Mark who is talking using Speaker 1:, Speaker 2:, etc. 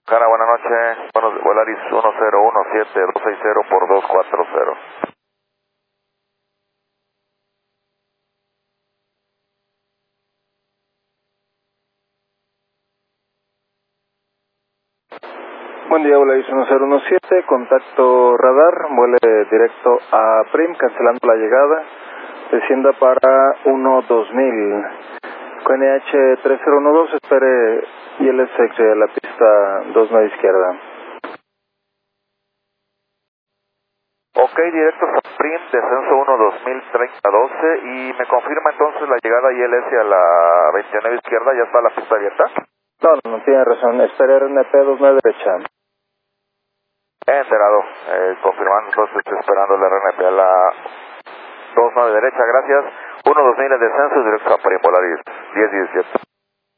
Speaker 1: Cara, buenas noches. Bueno, Volaris 1017260 por 240.
Speaker 2: Buen día, Volaris 1017, contacto radar, vuele directo a Prim, cancelando la llegada, descienda para 12000. QNH 3012, espere ILS de la pista 29 izquierda.
Speaker 1: Ok, directo a Prim, descenso 1-2030-12 y me confirma entonces la llegada ILS a la 29 izquierda, ¿ya está la pista abierta?
Speaker 2: No tiene razón, espere RNP 29 derecha.
Speaker 1: Enterado, confirmando entonces, estoy esperando el RNP a la 29 derecha, gracias. 1-2000 el descenso, directo a Prim, Volaris 1017.